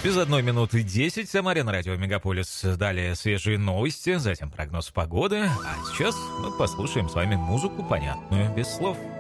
Без 1 минуты 10. Самаре на радио Мегаполис. Далее свежие новости, затем прогноз погоды. А сейчас мы послушаем с вами музыку, понятную без слов.